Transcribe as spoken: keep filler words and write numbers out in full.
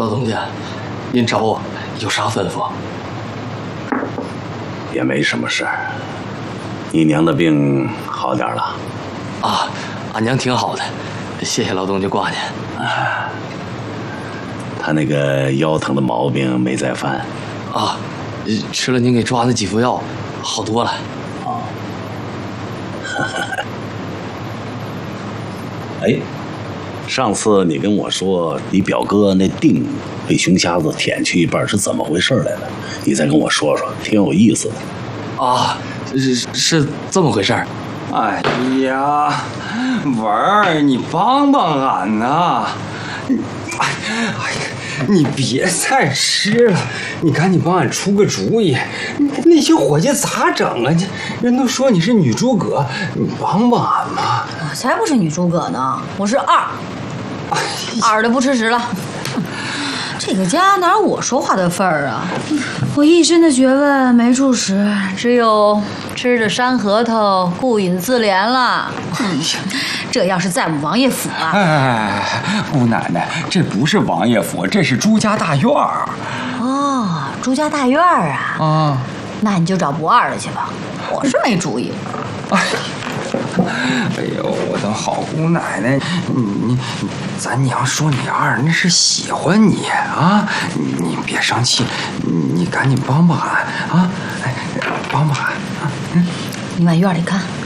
老东家，您找我有啥吩咐？ 也没什么事儿。你娘的病好点了？ 啊，俺娘挺好的，谢谢老东家挂念。 啊，她那个腰疼的毛病没再犯？ 啊，吃了您给抓那几副药，好多了。 啊。哎，上次你跟我说你表哥那腚被熊瞎子舔去一半，是怎么回事来的？你再跟我说说，挺有意思的。 啊，是是这么回事儿。 哎呀，文儿，你帮帮俺呐！哎哎呀，你别再吃了，你赶紧帮俺出个主意。那些伙计咋整啊？这人都说你是女诸葛，你帮帮俺嘛！ 我才不是女诸葛呢，我是二，二的不吃屎了。这个家哪有我说话的份儿啊！我一身的学问没处使，只有吃着山核桃顾影自怜了。嗯，这要是在我们王爷府啊！ 哎，姑奶奶，这不是王爷府，这是朱家大院儿。 哦，朱家大院儿啊！ 啊， 那你就找不二的去吧，我是没主意。 哎。哎呦，我的好姑奶奶，你你咱娘说你二那是喜欢你啊，你你别生气，你赶紧帮帮俺啊，哎，帮帮俺啊！ 你往院里看。